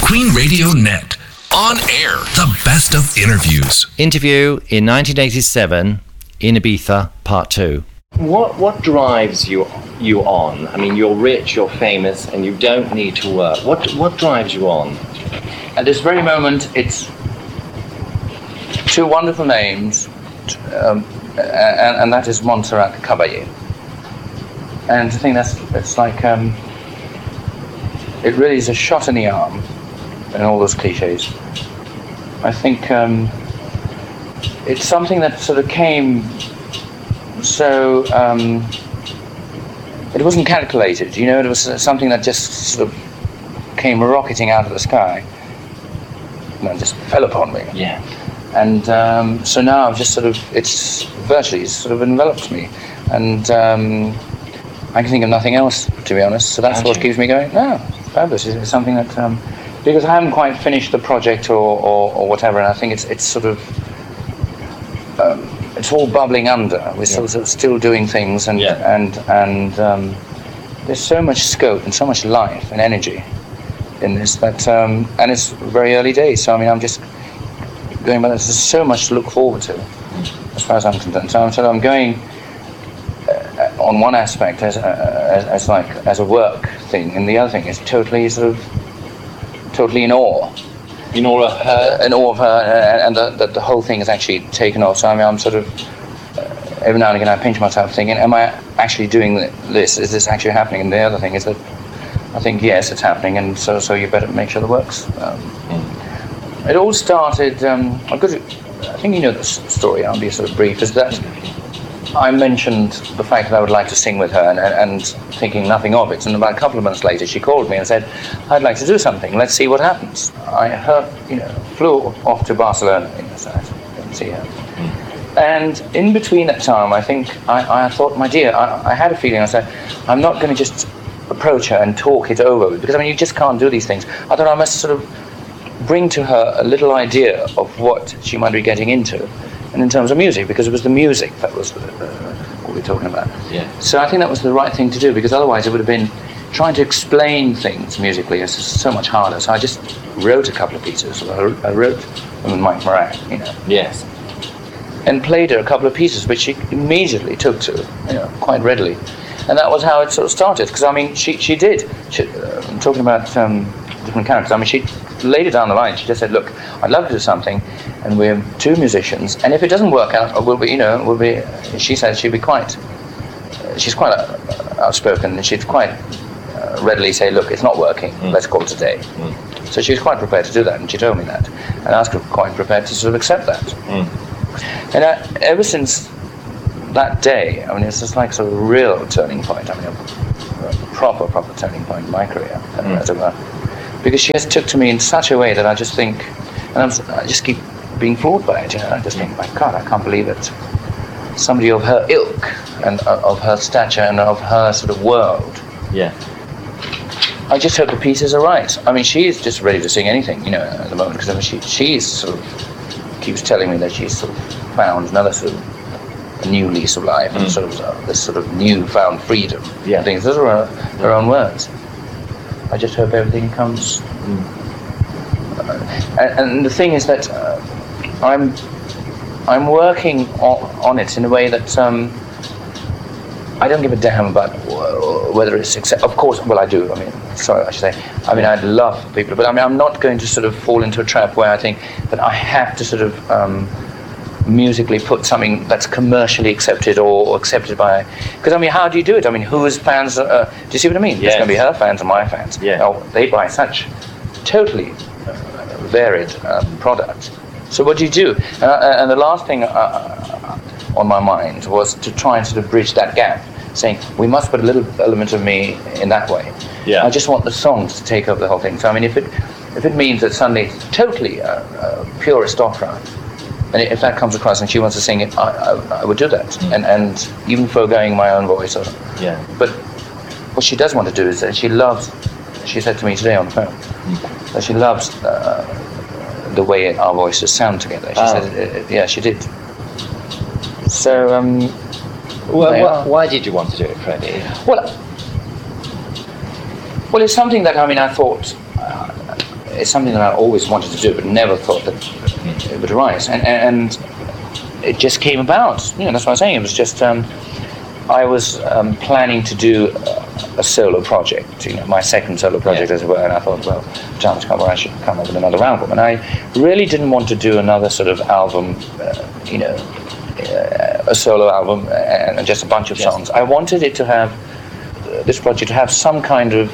Queen Radio Net. On air, the best of interviews. Interview in 1987 in Ibiza, part 2. What drives you on? I mean, you're rich, you're famous, and you don't need to work. What drives you on? At this very moment, it's two wonderful names, and that is Montserrat Caballé. And I think it's like it really is a shot in the arm, and all those cliches. I think it's something that sort of came so it wasn't calculated, you know. It was something that just sort of came rocketing out of the sky and just fell upon me. Yeah. And so now I've just sort of, it's virtually sort of enveloped me, and I can think of nothing else, to be honest. So that's what keeps me going. No, it's fabulous. It's something that because I haven't quite finished the project or whatever, and I think it's sort of it's all bubbling under. We're sort of still doing things, and there's so much scope and so much life and energy in this that and it's very early days. So I mean, I'm just going, but there's so much to look forward to, as far as I'm concerned. So I'm going on one aspect as a work thing, and the other thing is totally in awe. In awe of her? In awe of her, and the whole thing is actually taken off. So I mean, I'm sort of, every now and again I pinch myself thinking, am I actually doing this? Is this actually happening? And the other thing is that I think, yes, it's happening, and so you better make sure it works. It all started, I think you know the story, I'll be sort of brief, is that I mentioned the fact that I would like to sing with her, and thinking nothing of it, and about a couple of months later she called me and said, I'd like to do something, let's see what happens. I flew off to Barcelona, so I didn't see her. And in between that time, I think, I thought, my dear, I had a feeling, I said, I'm not going to just approach her and talk it over, because I mean, you just can't do these things. I thought I must sort of bring to her a little idea of what she might be getting into, and in terms of music, because it was the music that was what we were talking about. Yeah. So I think that was the right thing to do, because otherwise it would have been trying to explain things musically is so much harder. So I just wrote a couple of pieces. I wrote them with Mike Moran, you know. Yes. And played her a couple of pieces, which she immediately took to, quite readily. And that was how it sort of started, because I mean, she did. I'm talking about different characters. I mean, she laid it down the line. She just said, "Look, I'd love to do something, and we're two musicians. And if it doesn't work out, we'll be." She said she'd be quite. She's quite outspoken, and she'd quite readily say, "Look, it's not working. Let's call it a day." So she was quite prepared to do that, and she told me that, and I was quite prepared to sort of accept that. And ever since that day, I mean, it's just like sort of a real turning point. I mean, a proper turning point in my career, as it were. Because she has took to me in such a way that I just think, and I just keep being floored by it. I just think, my God, I can't believe it. Somebody of her ilk and of her stature and of her sort of world. Yeah. I just hope the pieces are right. I mean, she is just ready to sing anything, at the moment, because I mean, she's sort of keeps telling me that she's sort of found another sort of a new lease of life and sort of this sort of newfound freedom. Yeah. Things. Those are her own words. I just hope everything comes. And the thing is that I'm working on it in a way that I don't give a damn about whether it's of course, well, I do. I mean, sorry, I should say. I mean, I'd love for people, but I mean, I'm not going to sort of fall into a trap where I think that I have to sort of musically put something that's commercially accepted or accepted by, because I mean, how do you do it? I mean, whose fans do you see what I mean? Yes. It's going to be her fans and my fans. Yeah. Now, they buy such totally varied products. So what do you do? And the last thing on my mind was to try and sort of bridge that gap, saying we must put a little element of me in that way. Yeah. I just want the songs to take over the whole thing. So I mean, if it means that suddenly it's totally purist opera, and if that comes across and she wants to sing it, I would do that, and even foregoing my own voice. But what she does want to do is that she loves. She said to me today on the phone that she loves the way our voices sound together. She said, yeah, she did. So, why did you want to do it, Freddie? Well, it's something that I thought it's something that I always wanted to do, but never thought that it would arise. And it just came about. That's what I'm saying. It was just I was planning to do a solo project, my second solo project, as it were. And I thought, well, time's come where I should come up with another album. And I really didn't want to do another sort of album, a solo album and just a bunch of songs. I wanted it to have this project to have some kind of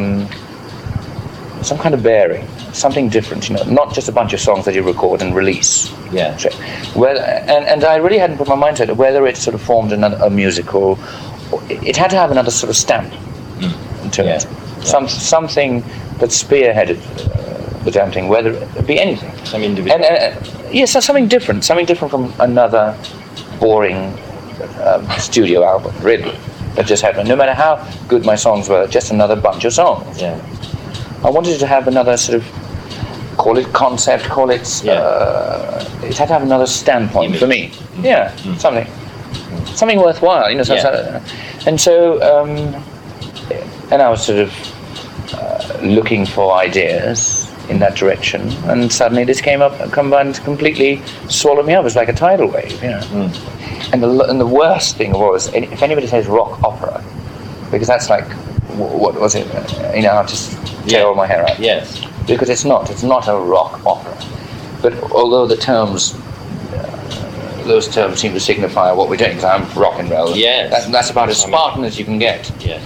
bearing, something different, not just a bunch of songs that you record and release. Yeah. And I really hadn't put my mind to it, whether it sort of formed a musical, it had to have another sort of stamp to it. Yeah. Something that spearheaded the damn thing, whether it be anything. Some individual. Yes, something different from another boring studio album, really. That just happened. No matter how good my songs were, just another bunch of songs. Yeah. I wanted to have another sort of, call it concept, call it. It had to have another standpoint for me. Yeah, something worthwhile. And so, and I was sort of looking for ideas in that direction, and suddenly this came up, combined, completely swallowed me up. It was like a tidal wave, And the worst thing was, if anybody says rock opera, because that's like, what was it? I'll just tear all my hair out. Yes. Because it's not a rock opera. But although those terms seem to signify what we're doing, because I'm rock and roll. Yes. That's about as Spartan as you can get. Yes.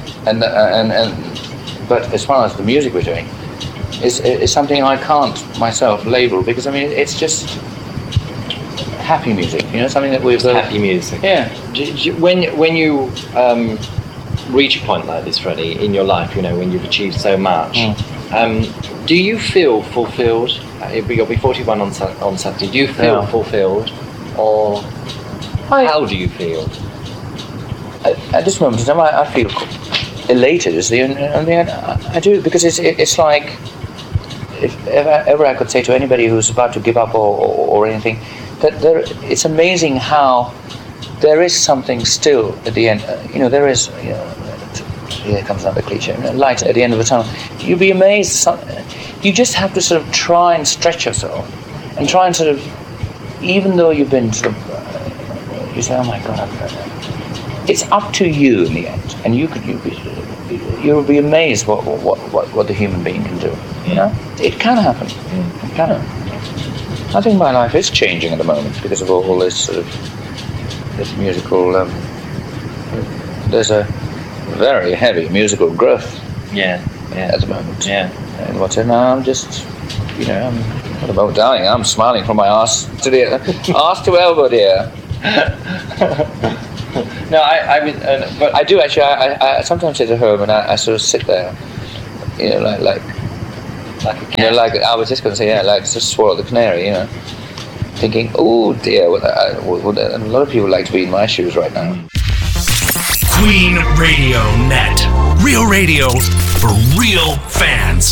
But as far as the music we're doing, is something I can't myself label, because it's just happy music, something that we've happy music. Yeah. When you reach a point like this, Freddie, in your life, when you've achieved so much, do you feel fulfilled? You'll be 41 on Saturday. Do you feel fulfilled, or how do you feel? At this moment in time, I feel elated. I do, because it's like, if ever I could say to anybody who's about to give up or anything, that it's amazing how there is something still at the end. There is. Here comes another cliche. Light at the end of the tunnel. You'd be amazed. You just have to sort of try and stretch yourself, and try and sort of, even though you've been sort of, you say, oh my God, it's up to you in the end, and you'll be amazed what the human being can do. It can happen. It can. I think my life is changing at the moment because of all this sort of this musical. There's a very heavy musical growth. At the moment. And what's it now? I'm just, I'm at the moment, darling. I'm smiling from my arse to the arse to elbow, dear. No, but I do actually. I sometimes sit at home and I sort of sit there, like a cat. Like I was just going to say, like just swallow the canary, thinking, oh dear, would a lot of people like to be in my shoes right now. Queen Radio Net. Real radio for real fans.